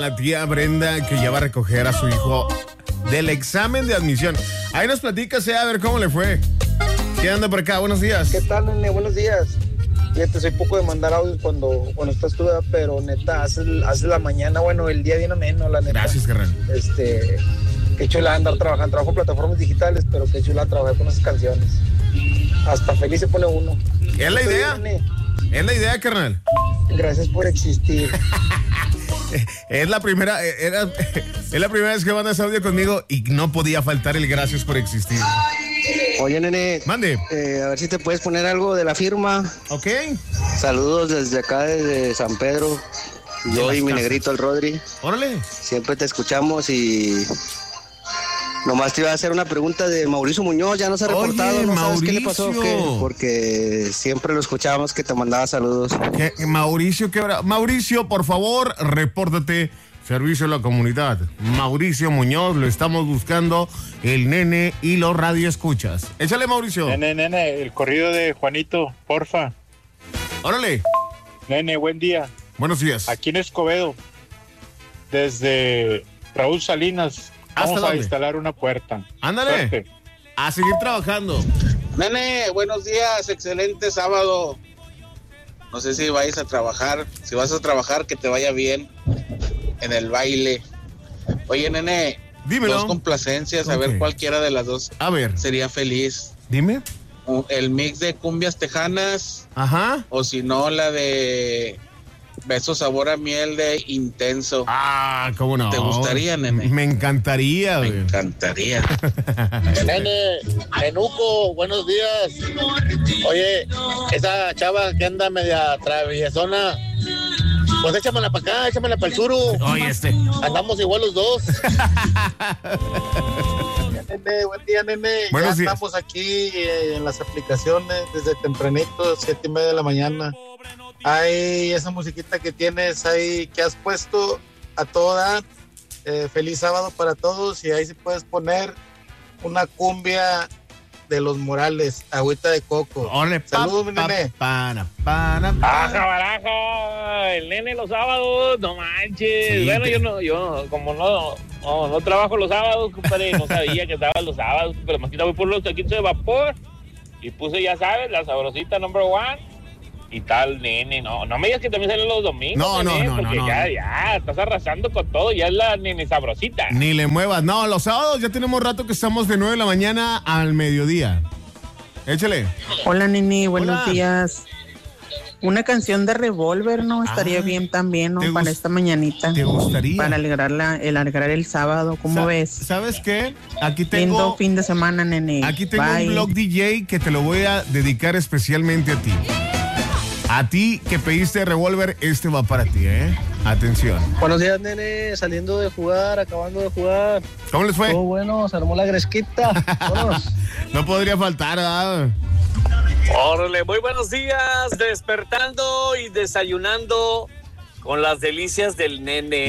la tía Brenda que ya va a recoger a su hijo del examen de admisión. Ahí nos platicas, a ver cómo le fue. ¿Qué anda por acá? Buenos días. ¿Qué tal, nene? Buenos días. Fíjate, soy poco de mandar audios cuando estás tú, pero neta, haces la mañana, bueno, el día bien ameno, la neta. Gracias, carnal. Qué chula andar trabajando. Trabajo en plataformas digitales, pero qué chula trabajar con esas canciones. Hasta feliz se pone uno. ¿Es la idea? Es la idea, carnal. Gracias por existir. Es la primera vez que mandas audio conmigo y no podía faltar el gracias por existir. Oye, nene. Mande. A ver si te puedes poner algo de la firma. Ok. Saludos desde acá, desde San Pedro. Yo y mi negrito, el Rodri. Órale. Siempre te escuchamos y... Nomás te iba a hacer una pregunta de Mauricio Muñoz, ya no se ha reportado. Oye, ¿no sabes Mauricio. qué le pasó o qué? Porque siempre lo escuchábamos que te mandaba saludos. Mauricio, Mauricio, por favor, repórtate. Servicio a la comunidad. Mauricio Muñoz, lo estamos buscando, el nene y los radioescuchas. Échale, Mauricio. Nene, el corrido de Juanito, porfa. Órale. Nene, buen día. Buenos días. Aquí en Escobedo, desde Raúl Salinas, vamos a instalar una puerta. Ándale. Suerte. A seguir trabajando. Nene, buenos días, excelente sábado. No sé si vais a trabajar. Si vas a trabajar, que te vaya bien en el baile. Oye, nene, dímelo. Dos complacencias, a ver cualquiera de las dos. A ver. Sería feliz. Dime. El mix de cumbias tejanas. Ajá. O si no, la de beso sabor a miel de Intenso. Ah, ¿cómo no? ¿Te gustaría, nene? Me encantaría, güey. Me encantaría. Nene, Menuco, buenos días. Oye, esa chava que anda media traviesona, pues échamela para acá, échamela para el suru. Oye, andamos igual los dos. Nene, buen día, nene. Buenos días. Estamos aquí en las aplicaciones desde tempranito, 7:30 de la mañana. Hay esa musiquita que tienes ahí, que has puesto a toda. Feliz sábado para todos, y ahí sí puedes poner una cumbia de los Morales, agüita de coco. Ole, saludos, mi nene. Pana. ¡Baja, baraja! El nene los sábados, no manches. Sí, bueno, yo como no trabajo los sábados, compadre, no sabía que estaban los sábados, pero más que voy por los taquitos de vapor y puse, ya sabes, la sabrosita number one. Y tal, nene, no me digas que también salen los domingos. No, nene, no, porque ya, estás arrasando con todo, ya es la nene sabrosita. Ni le muevas. No, los sábados ya tenemos rato que estamos de 9 de la mañana al mediodía. Échale. Hola, nene, buenos Hola. días. Una canción de Revolver, ¿no? Estaría bien también, ¿no? Para esta mañanita. ¿Te gustaría? Para alegrar el sábado, ¿cómo ves? ¿Sabes qué? Aquí Lindo tengo... fin de semana, nene. Aquí tengo Bye. un blog DJ que te lo voy a dedicar especialmente a ti. A ti que pediste Revolver, este va para ti, ¿eh? Atención. Buenos días, nene. Saliendo de jugar, acabando de jugar. ¿Cómo les fue? Todo bueno, se armó la gresquita. Vámonos. No podría faltar, ¿verdad? Órale, muy buenos días, despertando y desayunando con las delicias del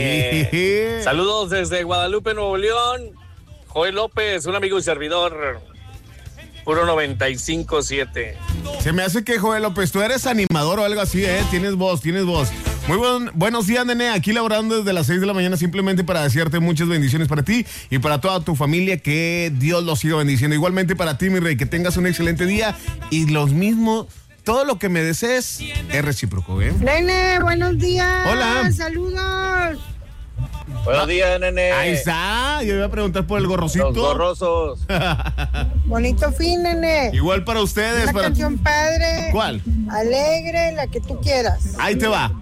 nene. Saludos desde Guadalupe, Nuevo León. Joel López, un amigo y servidor, puro 95.7. Se me hace que, Joel López, tú eres animador o algo así, ¿eh? Tienes voz. Muy buenos días, nene. Aquí laborando desde las 6 de la mañana simplemente para desearte muchas bendiciones para ti y para toda tu familia. Que Dios los siga bendiciendo. Igualmente para ti, mi rey, que tengas un excelente día y los mismos. Todo lo que me desees es recíproco, ¿eh? Nene, buenos días. Hola. Saludos. Buenos días, nene. Ahí está. Yo iba a preguntar por el gorrocito. Los gorrosos. Bonito fin, nene. Igual para ustedes. Una canción padre. ¿Cuál? Alegre, la que tú quieras. Ahí te va.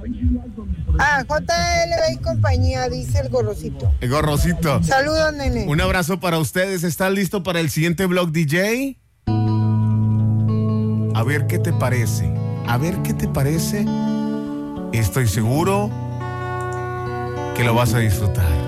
JLB y compañía, dice el gorrocito. El gorrocito. Saludos, nene. Un abrazo para ustedes. ¿Estás listo para el siguiente blog DJ? A ver qué te parece. Estoy seguro que lo vas a disfrutar.